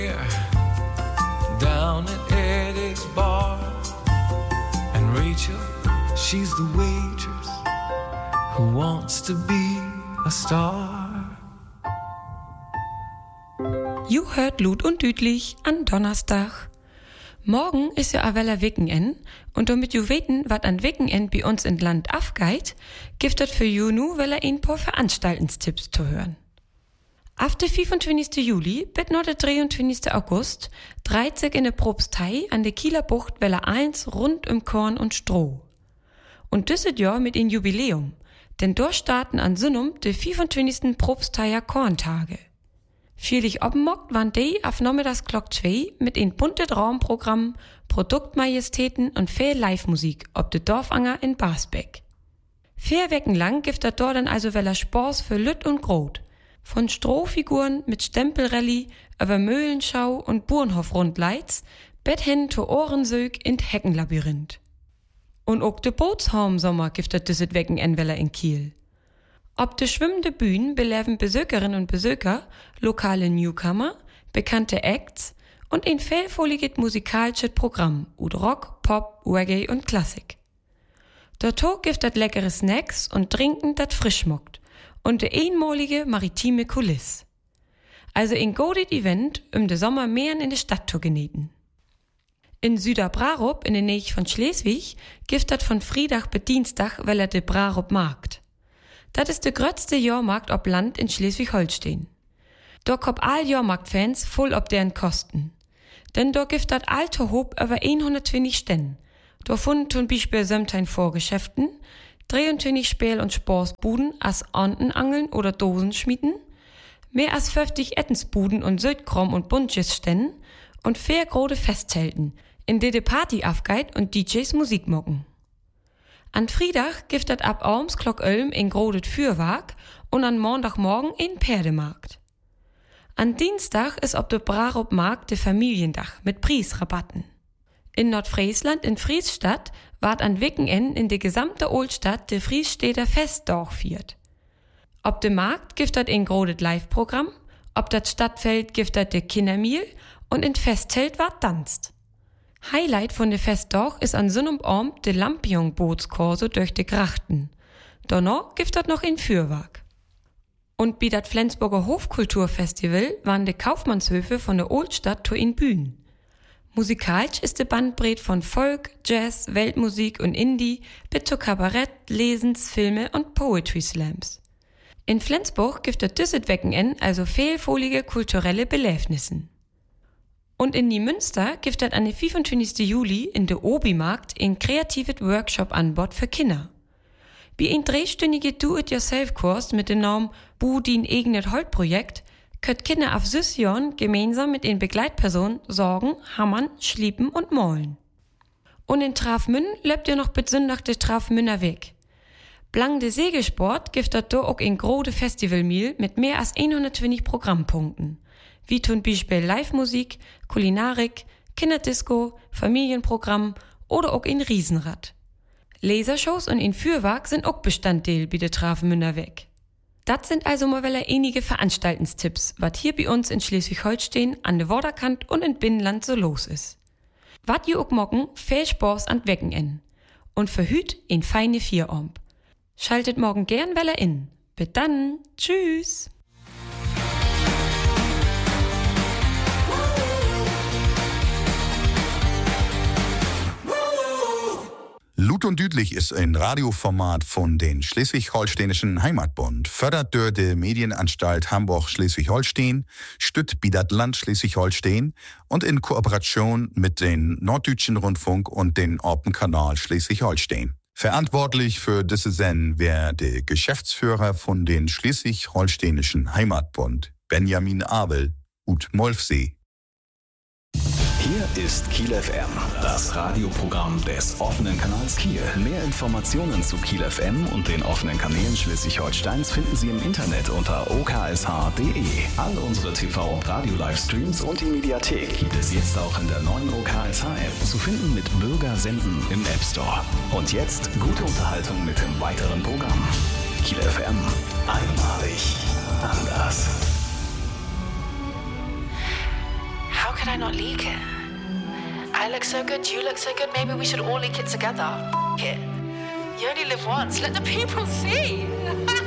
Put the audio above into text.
Down at Eddie's bar, and Rachel, she's the waitress who wants to be a star. You hört Lut und Düdlich an Donnerstag. Morgen ist ja Avella Wickenend und damit ju weten, wat an Wickenend bei uns in Land afgeit, giftet für ju nu well ein paar Veranstaltungstipps zu hören. Af der 25. Juli bis noch der 23. August dreht sich in der Propstei an der Kieler Bucht Welle 1 rund um Korn und Stroh. Und dieses Jahr mit ein Jubiläum, denn dort starten an Sünnum die 25. Propsteier Korntage. Vierlich obmockt waren die auf nachmittags Glock 2 mit ein buntes Raumprogramm, Produktmajestäten und viel Live-Musik ob de Dorfanger in Basbeck. 4 Wochen lang gibt dort dann also weller Spors für Lütt und Grot. Von Strohfiguren mit Stempelrallye über Mühlenschau und Burenhof-Rundleits bis hin zu Ohrensög in Heckenlabyrinth. Und auch de Bootshaumsommer gibt es dieses Wochenende in Kiel. Ob de schwimmende Bühnen beleven Besökerinnen und Besöker, lokale Newcomer, bekannte Acts und ein vielfältiges musikalisches Programm ut Rock, Pop, Reggae und Klassik. Dort gibt es leckere Snacks und Trinken, das frisch schmeckt. Und de einmalige maritime Kulisse. Also ein gutes Event, de Sommer mehr in de Stadt zu genießen. In Süderbrarup, in der Nähe von Schleswig, gibt es von Freitag bis Dienstag de Brarup Markt. Das ist der größte Jahrmarkt ob Land in Schleswig-Holstein. Da kommt all Jahrmarktfans voll ob deren Kosten. Denn da gibt es alte Hob über 120 Ständen. Da funden zum Beispiel Sömtein Vorgeschäften, 23 Spiel- und Sportsbuden als Antenangeln oder Dosenschmieden, mehr als 50 Ettensbuden und Südkrom und Buntschiss-Ständen und 4 große Festzelten, in denen die Party aufgeht und DJs Musik mocken. An Freitag gibt es ab abends Glock 11 ein großes Fürwerk und an Montagmorgen ein Pferdemarkt. An Dienstag ist ob der Brarup Markt der Familiendach mit Preisrabatten. In Nordfriesland in Friesstadt ward an Wochenende in der gesamte Oldstadt der Friesstädter Fest durchgeführt. Ob dem Markt gibt es ein großes Live-Programm, ob das Stadtfeld gibt es der Kindermehl und in Festzelt ward tanzt. Highlight von der Festdorf ist an Sonnabend der Lampion-Bootskurse durch die Grachten. Danach gibt es noch ein Fürwerk. Und bei das Flensburger Hofkulturfestival waren die Kaufmannshöfe von der Oldstadt zu in Bühnen. Musikalisch ist die Bandbreite von Folk, Jazz, Weltmusik und Indie bis zu Kabarett, Lesens, Filme und Poetry Slams. In Flensburg gibt es dieses Wochenende also vielfältige kulturelle Belebnissen. Und in die Münster gibt es an den 25. Juli in der Obi-Markt ein kreatives Workshop-Anbot für Kinder. Wie ein dreistündiger Do-it-yourself-Kurs mit dem Namen Budin Egnet Holt-Projekt könnt Kinder auf Süßjahren gemeinsam mit den Begleitpersonen sorgen, hammern, schliepen und malen. Und in Trafmünn lebt ihr noch bis Sonntag der Trafmünner Weg. Blang de Segelsport gibt es da auch ein großes Festivalmeal mit mehr als 120 Programmpunkten. Wie zum Beispiel Live-Musik, Kulinarik, Kinderdisco, Familienprogramm oder auch ein Riesenrad. Lasershows und ein Fürwerk sind auch Bestandteil bei der Trafmünner Weg. Das sind also mal einige Veranstaltungstipps, was hier bei uns in Schleswig-Holstein an der Vorderkant und im Binnenland so los ist. Wat ihr auch mocken, viel Spaß an Wochenende. Und für hüt ein feine Vierabend. Schaltet morgen gern weller in. Bis dann. Tschüss. Lut und Düdlich ist ein Radioformat von den Schleswig-Holsteinischen Heimatbund, fördert durch die Medienanstalt Hamburg-Schleswig-Holstein, stützt Bidat Land Schleswig-Holstein und in Kooperation mit den Norddeutschen Rundfunk und den Orpenkanal Schleswig-Holstein. Verantwortlich für diese Sendung wäre der Geschäftsführer von den Schleswig-Holsteinischen Heimatbund, Benjamin Abel, ut Molfsee. Hier ist Kiel FM, das Radioprogramm des offenen Kanals Kiel. Mehr Informationen zu Kiel FM und den offenen Kanälen Schleswig-Holsteins finden Sie im Internet unter oksh.de. All unsere TV- und Radio-Livestreams und die Mediathek gibt es jetzt auch in der neuen OKSH-App. Zu finden mit Bürger senden im App Store. Und jetzt gute Unterhaltung mit dem weiteren Programm. Kiel FM. Einmalig anders. How could I not leak it? I look so good, you look so good, maybe we should all leak it together. F it. You only live once, let the people see.